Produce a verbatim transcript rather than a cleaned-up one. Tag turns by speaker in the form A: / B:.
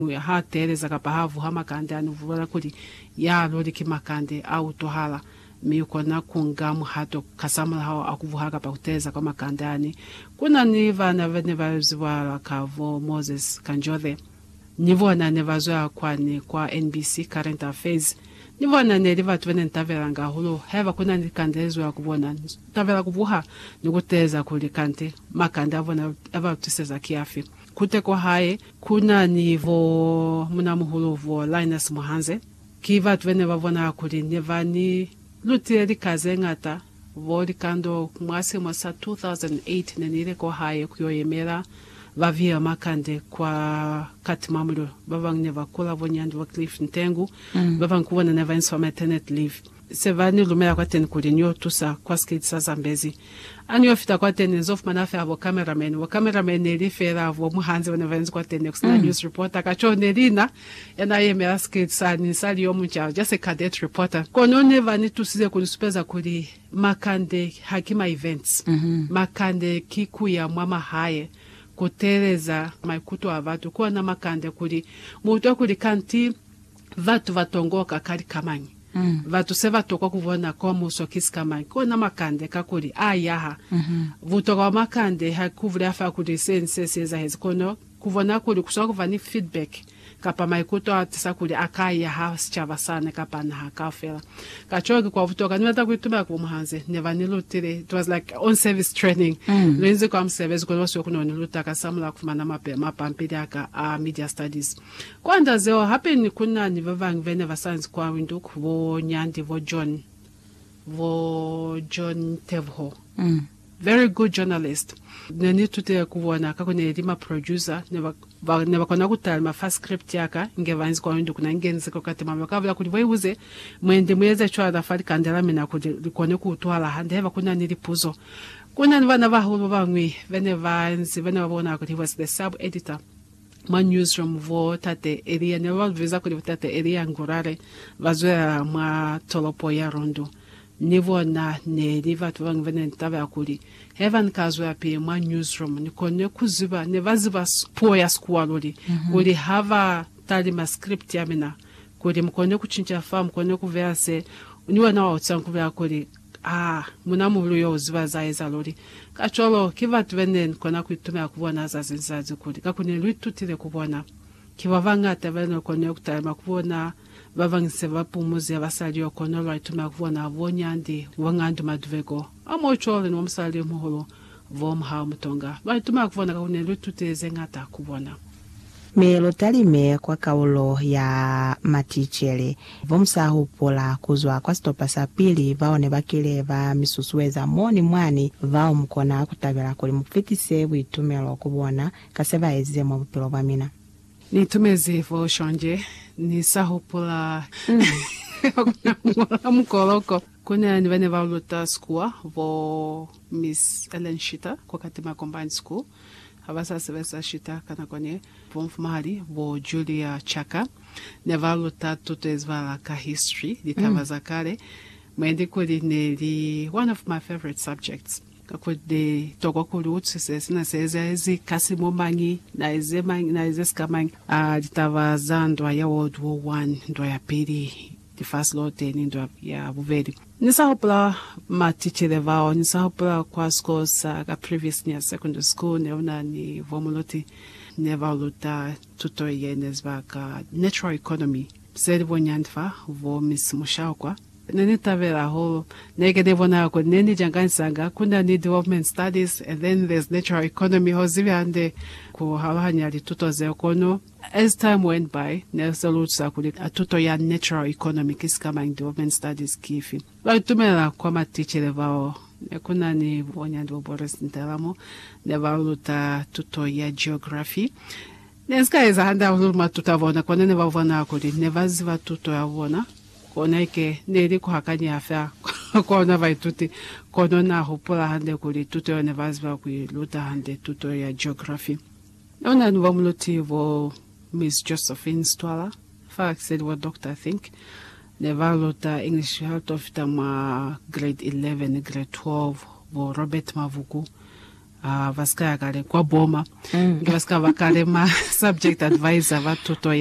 A: ha tereza kapahavu hamakande anuvula kuli ya lori kimakande au tohala miukona kungamu hato kasamula hao akuvuhaka pa kuteza kwa makandani. Kuna niva na vene vaziwa kavo Moses Kanjothe. Nivona nevazoa kwa ni kwa N B C Current Affairs. Nivona neliva tuwene ntaveranga hulu. Heva kuna nikandezo ya kubona. Tavera kuvuha nikuteza kulikante. Makande avona ava utiseza kiafi. Kute kwa hae, kuna nivo muna muhulu vo Linus Muhanze. Kiva tuwene vavona kuli nivani luteri kaze ngata. Voli kando mwasi mwasa two thousand eight nenile kwa hae kuyoyemera. Vavia makande kwa katimamulo. Vavang neva kula vonyandu wa Cliff Ntengu. Mm. Vavang kuwana neva inso maternity leave. Sevani lumea kwa teni kulinyo tusa kwa skate sa Zambezi. Anyo fita kwa teni nzofu manafe avo cameraman. Wa cameraman neli fera avo muhanzi wana venzi kwa teni kusina mm. news reporter. Kacho nelina yana ye mea skate sa nisali yomu chao. Just a cadet reporter. Kono neva ni tusize kulisupeza kuli makande hakima events. Mm-hmm. Makande kiku ya mwama haye. Kutereza maikutu wa vatu. Kuwa na makande kuli. Muutua kuli kanti vatu vatongoka kari kamanyi. Mm. Vatu seva toko kuvona kwa muso kisi kamanyi. Kuwa na makande kakuli ayaha. Mm-hmm. Vutoka wa makande hakuvuli afa kuli sense seza hezi. Kono kuvona kuli kuswa kuvani feedback. Kapa maikuto atisa kuli akaya hasichava sana kapa na hakafela. Kachoki kwa vutoka niwata kuitumia kumuhanze. Neva nilutire. It was like on service training. Mm. Luenzi kwa msevezi kwa wasi wakuno nilutaka samula kufumana mape mapampidi haka uh, media studies. Kwa anda zeo hape ni kuna niveva ngvene vasanzi kwa winduk vo nyandi vo John vo John Tevho. Mm. Very good journalist. Nani tute kuwana kako ne lima producer neba neba kona kutalima first script yaka ngevanzi kwa windu kuna ngenzi kwa kati mama kabla kulivoiuze mwende mweze chwa da fali kandela mina kulikone kutwala hande heva kuna nilipuzo kuna nivana vahulu vangwi vene vanzi vene wabona kuti he was the sub editor ma newsroom vo tate area ne waviza kuti tate area ngurare vazoya ma tolopo ya rondo nivo na ne liva tuwangu vene nitave akuli. Hevan kazo ya pe ma newsroom. Nikone kuziba, ne vaziba po ya skuwa loli. Mm-hmm. Kuli hava tali ma script ya mina. Kuli mkone kuchincha fa, mkone kuvea se. Niwa na wautsan kuvea kuli. Ah, muna mulu yo uziba zaiza loli. Kacholo, kiva tuwene nikona kuitume kuwana za zinzazi kuli. Kakune luitu tile kuwana. Kiva vanga tevene kone kutalima kuwana. Vavangise vapumuzi abasali yokono lwaituma kuvona avonyandi wangandu maduvego amochole nomsali muholo vomha mutonga lwaituma kuvona kakune lututeze ngata kuvona
B: Melo talime kwa kaulo ya matichele vomsahu pola kuzwa kwa stopa sapili vaone bakile va misusuweza moni mwani vao mkona kutabela kuli mufitise witumelo kubona kaseva ezize mwapilo vamina
A: ni tumezi vo shonje ni sahupula mm. Mkoloko kuna nivene vauluta skua vo Miss Ellen Shita kwa katima combined school havasa sevesa Shita kana kwenye vo mfumari vo Julia Chaka ne vauluta tutezvala ka history litavaza mm. kare mwendi kuli neli one of my favorite subjects Kakode toko kuli utsise na seze ezi kasi momangi na eze mangi na eze skamangi a ditavaza ndwa ya World War One ndwa ya pili the first lote ni ndwa ya buveri nisa hopla ma teacher vao nisa hopla kwa schools ka previous near secondary school ne una ni vomoloti ne valuta tutoye nezva ka natural economy sedi vonyandva vo Miss Mushakwa neni tavera ho nege devona ko neni jangansanga kuna ni development studies and then there's natural economy ho zivi ande ko hawanya li tutoze kono as time went by nesalute sakuli atuto ya natural economy kiskama development studies kifi ba tumela kwa ma teacher vao kuna ni vonya ndo Boris Ntelamo ne valuta tuto ya geography neska eza handa uluma tutavona kone ne vavona ko ne vaziva tuto ya vona kona ike neri kuhakanya afya kona vaituti kono na hopula hande kuli tuto ya nevazva kui luta hande tuto ya geography. Ona nivamuluti vo Miss Josephine Stwala. Fact said what doctor I think. Neva luta English health of tama grade eleven, grade twelve vo Robert Mavuku. uh, vasikaya kale kwa boma
B: Mm.
A: vasika vakale ma subject advisor vatoto